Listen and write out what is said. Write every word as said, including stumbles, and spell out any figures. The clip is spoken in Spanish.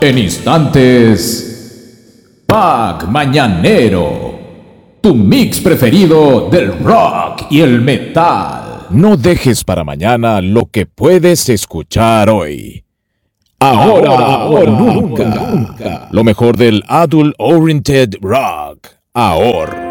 En instantes, Pack Mañanero, tu mix preferido del rock y el metal. No dejes para mañana lo que puedes escuchar hoy. Ahora, ahora o nunca. nunca. Lo mejor del Adult Oriented Rock. Ahora.